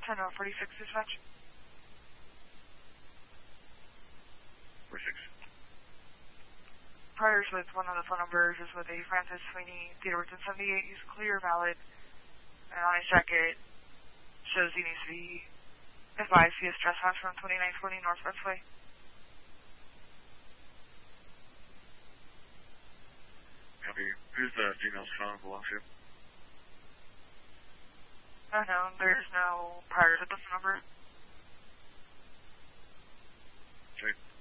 10-46 dispatch. 46. Priors with one of the phone numbers is with a Francis Sweeney, date of birth 78, he's clear, valid, and on his jacket shows he needs to be advised he is trespassed from 2940 North Expressway. Copy. Who's the female's phone belongs to? No, there's no priors with this number. Okay.